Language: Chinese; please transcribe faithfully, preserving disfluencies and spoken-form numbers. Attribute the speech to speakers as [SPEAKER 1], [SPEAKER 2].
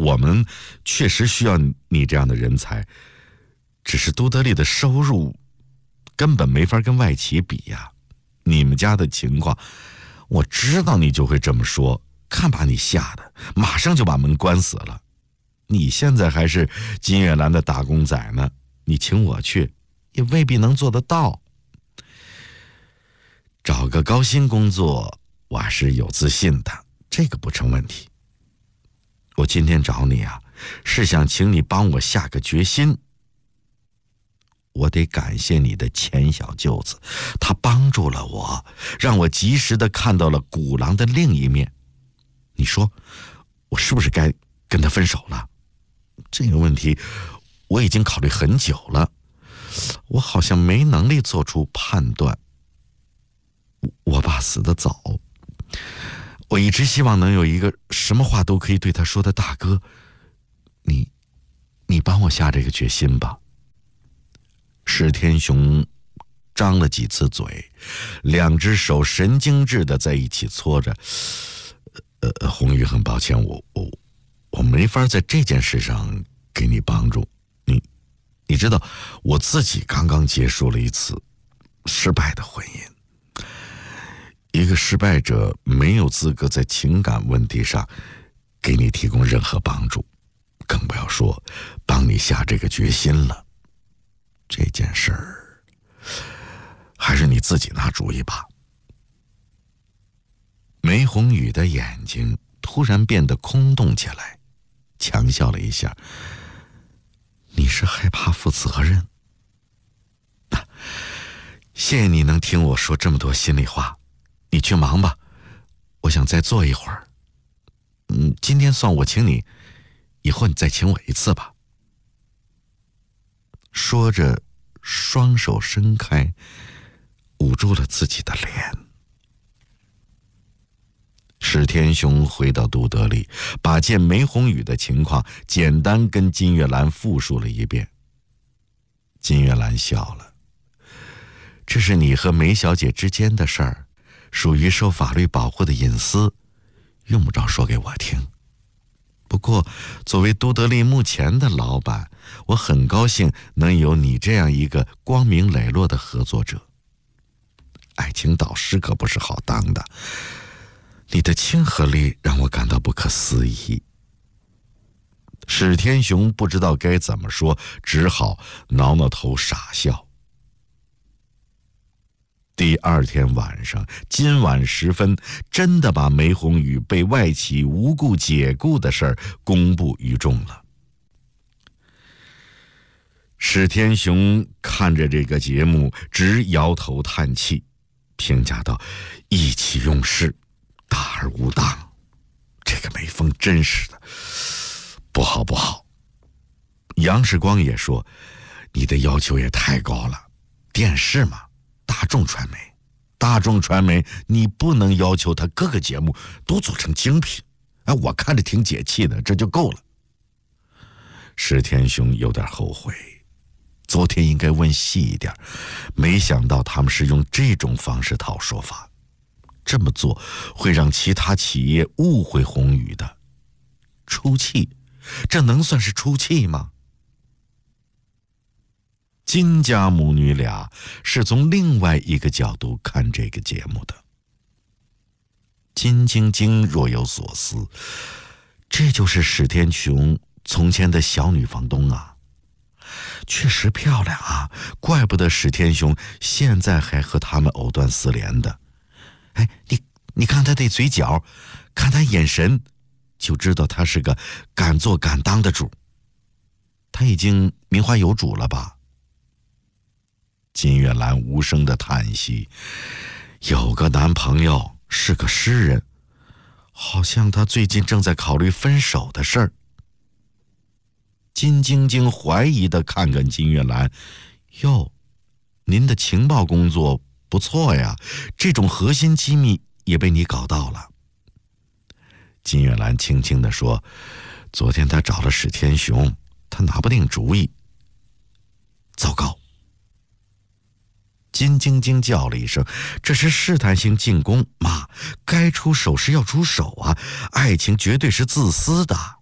[SPEAKER 1] 我们确实需要你这样的人才，只是都德利的收入根本没法跟外企比呀。你们家的情况，我知道你就会这么说，看把你吓的，马上就把门关死了。你现在还是金月兰的打工仔呢，你请我去也未必能做得到。找个高薪工作我还是有自信的，这个不成问题。我今天找你啊，是想请你帮我下个决心。我得感谢你的钱小舅子，他帮助了我，让我及时的看到了古狼的另一面。你说我是不是该跟他分手了？这个问题我已经考虑很久了，我好像没能力做出判断。我爸死得早，我一直希望能有一个什么话都可以对他说的大哥，你你帮我下这个决心吧。史天雄张了几次嘴，两只手神经质的在一起搓着。呃，红玉，很抱歉，我我我没法在这件事上给你帮助。你你知道，我自己刚刚结束了一次失败的婚姻。一个失败者没有资格在情感问题上给你提供任何帮助，更不要说帮你下这个决心了。这件事儿还是你自己拿主意吧。梅红雨的眼睛突然变得空洞起来，强笑了一下。你是害怕负责任？啊，谢谢你能听我说这么多心里话，你去忙吧，我想再坐一会儿。嗯，今天算我请你，以后你再请我一次吧。说着，双手伸开，捂住了自己的脸。史天雄回到都德里，把见梅红雨的情况简单跟金月兰复述了一遍。金月兰笑了，这是你和梅小姐之间的事儿，属于受法律保护的隐私，用不着说给我听。不过作为都德利目前的老板，我很高兴能有你这样一个光明磊落的合作者。爱情导师可不是好当的，你的亲和力让我感到不可思议。史天雄不知道该怎么说，只好挠挠头傻笑。第二天晚上，今晚时分，真的把梅红雨被外企无故解雇的事儿公布于众了。史天雄看着这个节目，直摇头叹气，评价道：意气用事，大而无当。这个梅峰真是的，不好不好。杨世光也说：你的要求也太高了，电视嘛，大众传媒，大众传媒，你不能要求他各个节目都做成精品。哎，我看着挺解气的，这就够了。史天雄有点后悔，昨天应该问细一点，没想到他们是用这种方式讨说法，这么做会让其他企业误会红雨的。出气，这能算是出气吗？金家母女俩是从另外一个角度看这个节目的。金晶晶若有所思，这就是史天雄从前的小女房东啊，确实漂亮啊，怪不得史天雄现在还和他们藕断丝连的。哎，你你看他这嘴角，看他眼神，就知道他是个敢做敢当的主。他已经名花有主了吧？金月兰无声的叹息，有个男朋友，是个诗人，好像他最近正在考虑分手的事儿。金晶晶怀疑的看看金月兰，哟，您的情报工作不错呀，这种核心机密也被你搞到了。金月兰轻轻地说：昨天他找了史天雄，他拿不定主意。糟糕！金晶晶叫了一声，这是试探性进攻，妈，该出手时要出手啊，爱情绝对是自私的。